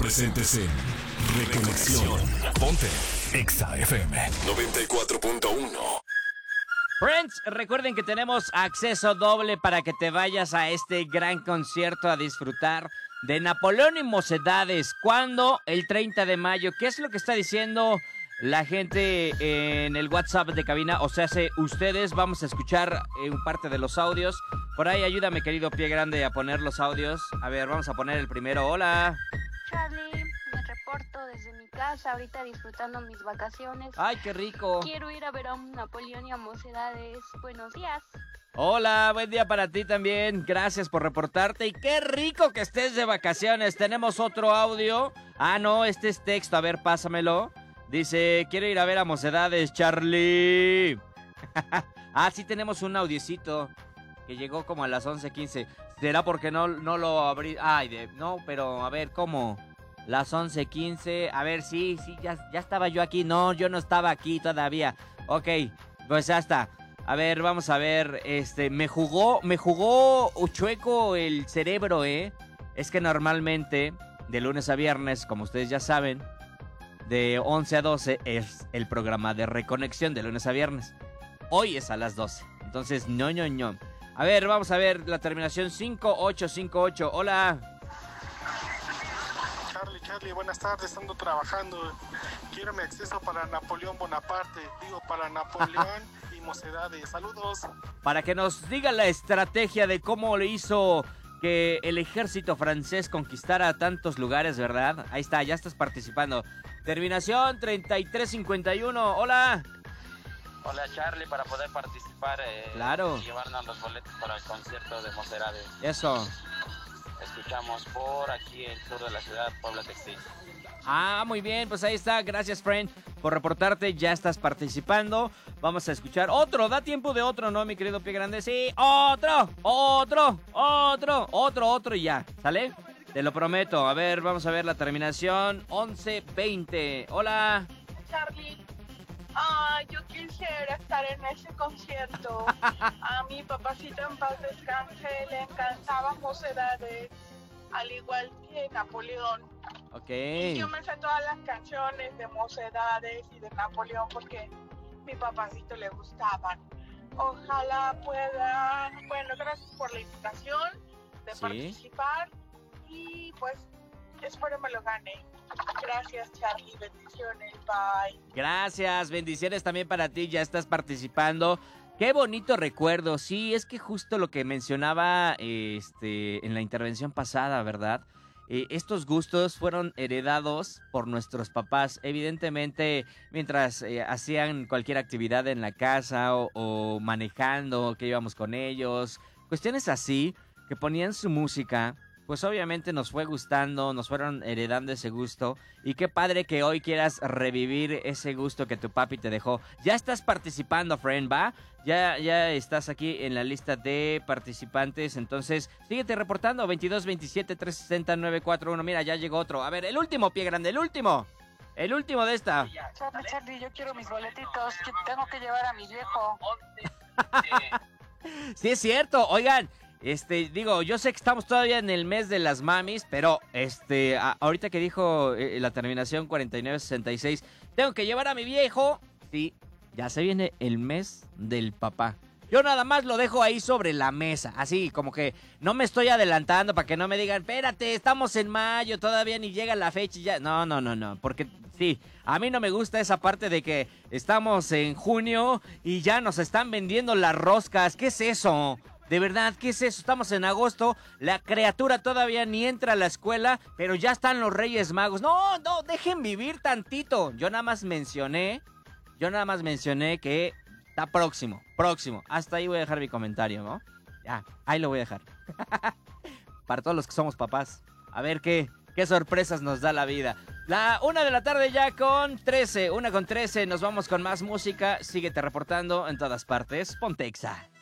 presentes en Reconexión. Ponte Exa FM 94.1. Friends, recuerden que tenemos acceso doble para que te vayas a este gran concierto a disfrutar de Napoleón y Mocedades. ¿Cuándo? El 30 de mayo. ¿Qué es lo que está diciendo la gente en el WhatsApp de cabina? O sea, ustedes, vamos a escuchar parte de los audios. Por ahí ayúdame, querido Pie Grande, a poner los audios. A ver, vamos a poner el primero. Hola. Charlie, me reporto desde mi casa, ahorita disfrutando mis vacaciones. ¡Ay, qué rico! Quiero ir a ver a un Napoleón y a Mocedades. Buenos días. Hola, buen día para ti también. Gracias por reportarte y qué rico que estés de vacaciones. Tenemos otro audio. Ah, no, este es texto. A ver, pásamelo. Dice, quiero ir a ver a Mocedades, Charlie. Ah, sí tenemos un audiecito que llegó como a las 11:15. ¿Será porque no lo abrí? Ay, no, pero a ver, ¿cómo? Las 11:15. A ver, sí, ya estaba yo aquí. No, yo no estaba aquí todavía. Ok, pues ya está. A ver, vamos a ver. Me jugó chueco el cerebro, ¿eh? Es que normalmente, de lunes a viernes, como ustedes ya saben, de 11 a 12 es el programa de Reconexión de lunes a viernes. Hoy es a las 12. Entonces, no. A ver, vamos a ver la terminación 5858. Hola. Charlie, buenas tardes, ando trabajando. Quiero mi acceso para Napoleón Bonaparte, para Napoleón y Mocedades. Saludos. Para que nos diga la estrategia de cómo le hizo que el ejército francés conquistara tantos lugares, ¿verdad? Ahí está, ya estás participando. Terminación 3351. Hola. Hola Charlie, para poder participar claro. Y llevarnos los boletos para el concierto de Mocedades. Eso. Escuchamos por aquí el sur de la ciudad, Puebla Textil. Ah, muy bien, pues ahí está. Gracias, friend, por reportarte. Ya estás participando. Vamos a escuchar otro. Da tiempo de otro, ¿no, mi querido Pie Grande? Sí, otro y ya. ¿Sale? Te lo prometo. A ver, vamos a ver la terminación 1120. Hola. Charlie. Yo quisiera estar en ese concierto. A mi papacito en paz descanse le encantaba Mocedades, al igual que Napoleón. Ok. Y yo me sé todas las canciones de Mocedades y de Napoleón porque mi papacito le gustaban. Ojalá pueda. Bueno, gracias por la invitación de participar y pues espero me lo gane. Gracias, Charlie, bendiciones, bye. Gracias, bendiciones también para ti, ya estás participando. Qué bonito recuerdo, sí, es que justo lo que mencionaba en la intervención pasada, ¿verdad? Estos gustos fueron heredados por nuestros papás, evidentemente mientras hacían cualquier actividad en la casa o manejando, que íbamos con ellos, cuestiones así, que ponían su música. Pues obviamente nos fue gustando, nos fueron heredando ese gusto. Y qué padre que hoy quieras revivir ese gusto que tu papi te dejó. Ya estás participando, friend, ¿va? Ya estás aquí en la lista de participantes. Entonces, síguete reportando. 22 27 360 941. Mira, ya llegó otro. A ver, el último, Pie Grande, el último. El último de esta. Charlie, yo quiero mis boletitos. Que tengo que llevar a mi viejo. Sí, es cierto. Oigan. Yo sé que estamos todavía en el mes de las mamis, pero ahorita que dijo la terminación 4966, tengo que llevar a mi viejo. Sí, ya se viene el mes del papá. Yo nada más lo dejo ahí sobre la mesa, así como que no me estoy adelantando para que no me digan, espérate, estamos en mayo, todavía ni llega la fecha y ya. No, porque sí, a mí no me gusta esa parte de que estamos en junio y ya nos están vendiendo las roscas. ¿Qué es eso? De verdad, ¿qué es eso? Estamos en agosto, la criatura todavía ni entra a la escuela, pero ya están los Reyes Magos. No, dejen vivir tantito. Yo nada más mencioné que está próximo. Hasta ahí voy a dejar mi comentario, ¿no? Ya, ahí lo voy a dejar. Para todos los que somos papás. A ver qué sorpresas nos da la vida. La 1 de la tarde ya con 13. 1 con 13, nos vamos con más música. Síguete reportando en todas partes. Ponte Exa.